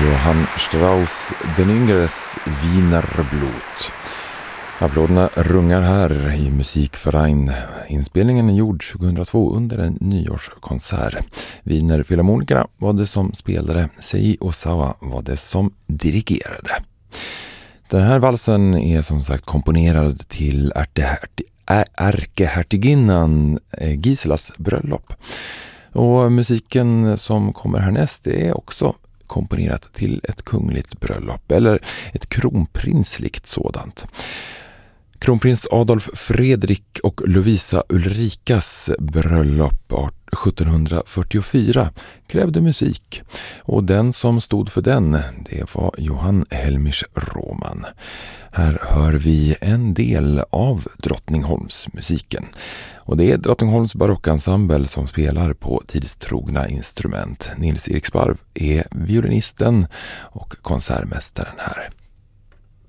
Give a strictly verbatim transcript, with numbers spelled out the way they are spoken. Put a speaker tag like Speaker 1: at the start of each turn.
Speaker 1: Johann Strauss den yngres Wienerblut. Applåderna rungar här i Musikverein. Inspelningen är gjord tjugohundratvå under en nyårskonsert. Wiener Philharmonikerna var det som spelade, Seiji Osawa var det som dirigerade. Den här valsen är som sagt komponerad till ärkehertiginnan Giselas bröllop. Och musiken som kommer härnäst är också komponerat till ett kungligt bröllop, eller ett kronprinsligt sådant. Kronprins Adolf Fredrik och Lovisa Ulrikas bröllop sjuttonhundrafyrtiofyra krävde musik, och den som stod för den, det var Johann Helmich Roman. Här hör vi en del av Drottningholmsmusiken. Och det är Drottningholms barockensemble som spelar på tidstrogna instrument. Nils Erik Sparv är violinisten och konsertmästaren här.